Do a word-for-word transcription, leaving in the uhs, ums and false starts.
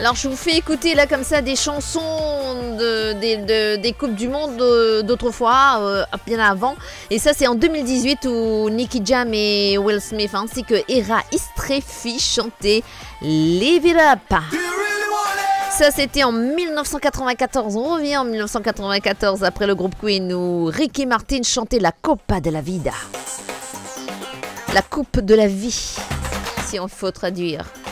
Alors je vous fais écouter là comme ça des chansons de, des, de, des Coupes du Monde d'autrefois, euh, bien avant. Et ça c'est en deux mille dix-huit où Nicky Jam et Will Smith ainsi que Era Istrefi chantaient Live It Up. Ça c'était en dix-neuf cent quatre-vingt-quatorze. On revient en dix-neuf cent quatre-vingt-quatorze après le groupe Queen où Ricky Martin chantait la Copa de la Vida. La coupe de la vie, si on faut traduire.